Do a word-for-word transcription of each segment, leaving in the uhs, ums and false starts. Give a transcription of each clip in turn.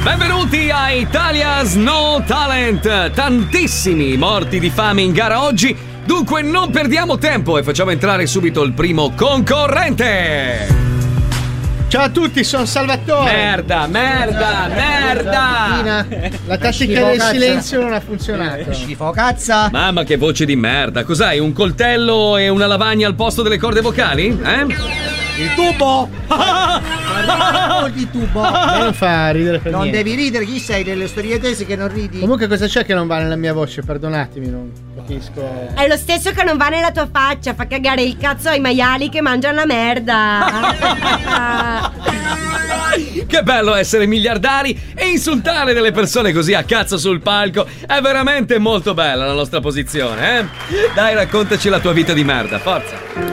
Benvenuti a Italia's No Talent. Tantissimi morti di fame in gara oggi, dunque non perdiamo tempo e facciamo entrare subito il primo concorrente. Ciao a tutti, sono Salvatore. Merda, merda, merda. La tattica del silenzio non ha funzionato. Schifo cazza. Mamma che voce di merda. Cos'hai, un coltello e una lavagna al posto delle corde vocali? Eh? Il tubo. Parliamo di tubo. Non fa ridere per Non niente. devi ridere, chi sei delle storie tese che non ridi? Comunque cosa c'è che non va nella mia voce? Perdonatemi, non capisco. È lo stesso che non va nella tua faccia, fa cagare il cazzo ai maiali che mangiano la merda. Che bello essere miliardari e insultare delle persone così a cazzo sul palco. È veramente molto bella la nostra posizione, eh? Dai, raccontaci la tua vita di merda, forza.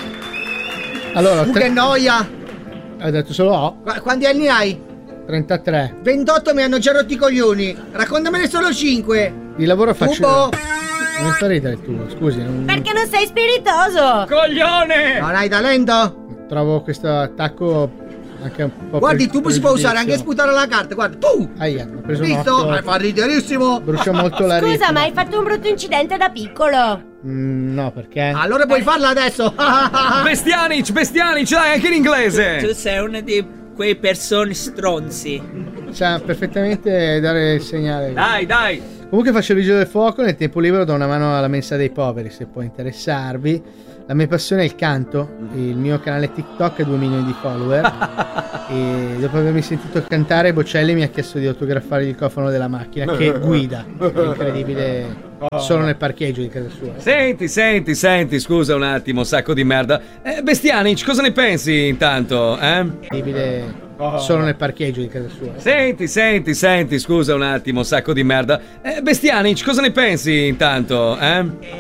Allora, Tu tre- che noia. hai detto solo O? Qu- Quanti anni hai? trentatré. ventotto, mi hanno già rotto i coglioni. Raccontamene solo cinque. Di lavoro faccio. Tubo. Non mi fa ridere il tuo, scusi. Non... Perché non sei spiritoso? Coglione! Non hai talento? Trovo questo attacco anche un po'. Guardi, il pre- tubo si può usare anche pregiudizio. sputare la carta. Guarda, tu. Aia, ho preso un Visto? occhio. Ma fa riderissimo. Brucia molto la Scusa, retina. ma hai fatto un brutto incidente da piccolo. Mm, no, perché? Allora puoi farla adesso. Bestianic, Bestianic, dai, anche in inglese. Tu sei una di quei persone stronzi. Sa perfettamente dare il segnale. Dai, dai. Comunque faccio il vigile del fuoco, nel tempo libero do una mano alla mensa dei poveri, se può interessarvi. La mia passione è il canto, il mio canale TikTok ha due milioni di follower e dopo avermi sentito cantare Bocelli mi ha chiesto di autografare il cofano della macchina che guida, è incredibile, solo nel parcheggio di casa sua. Senti, senti, senti, scusa un attimo, sacco di merda. Eh, Bestianic, cosa ne pensi intanto, eh? Incredibile, solo nel parcheggio di casa sua. Senti, senti, senti, scusa un attimo, sacco di merda. Eh, Bestianic, cosa ne pensi intanto, eh?